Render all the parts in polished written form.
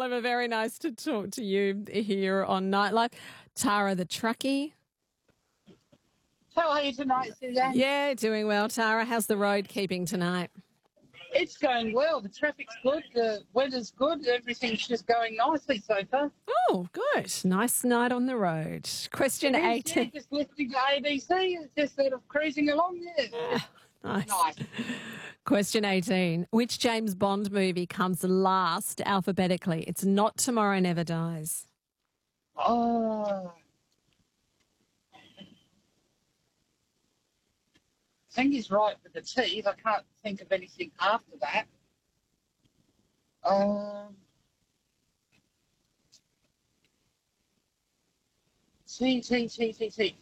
Oliver, very nice to talk to you here on Nightlife. Tara the truckie. How are you tonight, Suzanne? Yeah, doing well. Tara, how's the road keeping tonight? It's going well. The traffic's good. The weather's good. Everything's just going nicely so far. Oh, good. Nice night on the road. Question It is, 18. yeah, just listening to ABC. It's just sort of cruising along there. Nice. Nice. Question 18. Which James Bond movie comes last alphabetically? It's not Tomorrow Never Dies. Oh. I think he's right with the T's. I can't think of anything after that. T.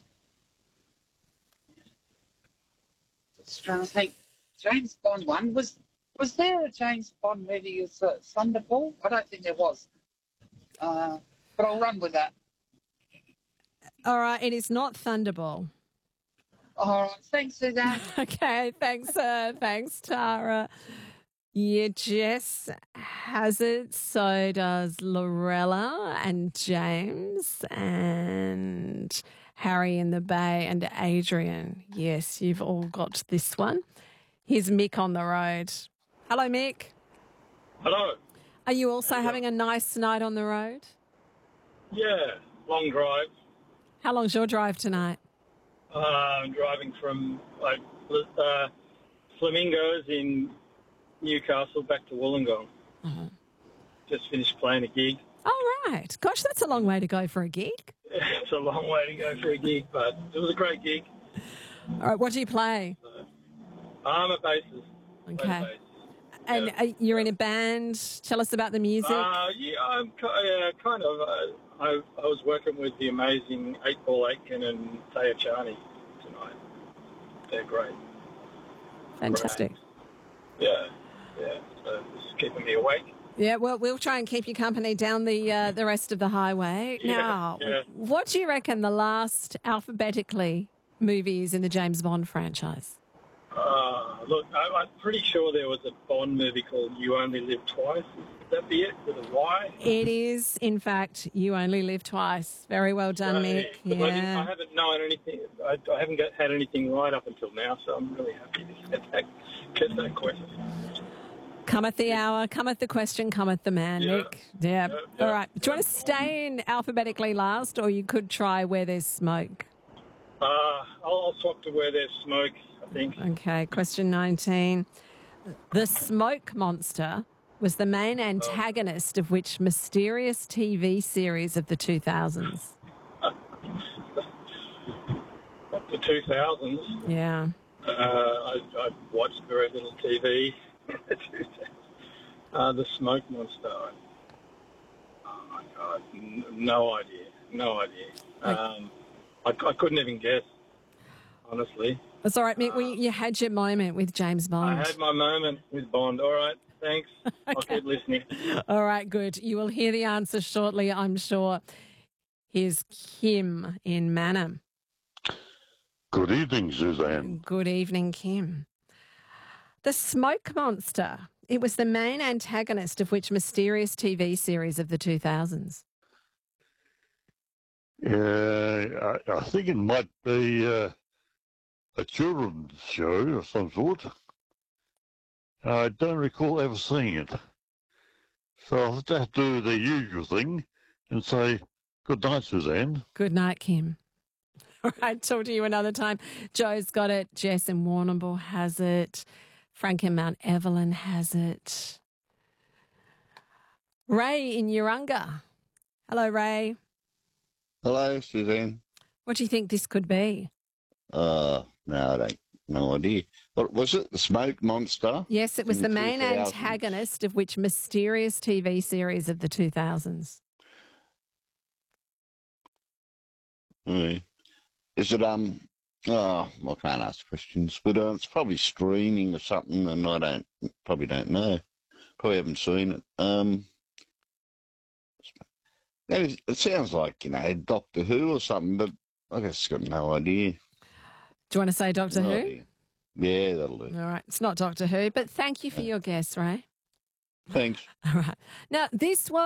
Just trying to think. James Bond one. Was there a James Bond movie as Thunderball? I don't think there was. But I'll run with that. All right, it is not Thunderball. All right. Thanks, Suzanne. Okay, thanks, Tara. Yeah, Jess has it. So does Lorella and James and Harry in the Bay and Adrian. Yes, you've all got this one. Here's Mick on the road. Hello, Mick. Hello. Are you also having a nice night on the road? Yeah, long drive. How long's your drive tonight? I'm driving from Flamingos in Newcastle back to Wollongong. Uh-huh. Just finished playing a gig. Oh, right. Gosh, that's a long way to go for a gig. It's a long way to go for a gig, but it was a great gig. All right, what do you play? I'm a bassist. Okay. Bass. And you're in a band. Tell us about the music. Yeah, I'm kind of. I was working with the amazing 8-Ball Aitken and Thea Charney tonight. They're great. Fantastic. Great. Yeah. So it's keeping me awake. Yeah, well, we'll try and keep you company down the rest of the highway. Now, what do you reckon the last alphabetically movies in the James Bond franchise? Look, I'm pretty sure there was a Bond movie called You Only Live Twice. Would that be it, with a Y? It is, in fact, You Only Live Twice. Very well done, Mick. Yeah. I haven't known anything. I haven't had anything right up until now, so I'm really happy to get that question. Cometh the hour, cometh the question, cometh the man, Mick. Yeah. All right. Do you want to stay in alphabetically last, or you could try Where There's Smoke? I'll swap to Where There's Smoke, I think. Okay, question 19. The Smoke Monster was the main antagonist of which mysterious TV series of the 2000s? The 2000s? Yeah. I watched very little TV. The Smoke Monster. Oh, my God. No idea. I couldn't even guess, honestly. That's all right, Mick. You had your moment with James Bond. I had my moment with Bond. All right, thanks. Okay. I'll keep listening. All right, good. You will hear the answer shortly, I'm sure. Here's Kim in Manham. Good evening, Suzanne. Good evening, Kim. The Smoke Monster. It was the main antagonist of which mysterious TV series of the 2000s? I think it might be a children's show of some sort. I don't recall ever seeing it. So I'll have to do the usual thing and say, good night, Suzanne. Good night, Kim. All right, talk to you another time. Joe's got it. Jess in Warrnambool has it. Frank in Mount Evelyn has it. Ray in Urunga. Hello, Ray. Hello, Suzanne. What do you think this could be? No, I don't. No idea. What was it? The Smoke Monster? Yes, it was the main 2000s. antagonist of which mysterious TV series of the 2000s? Is it, I can't ask questions, but it's probably streaming or something, and I probably don't know. Probably haven't seen it. It sounds like, Doctor Who or something, but I guess got no idea. Do you want to say Doctor No Who? idea. Yeah, that'll do. All right, it's not Doctor Who, but thank you for your guess, Ray. Thanks. All right. Now, this was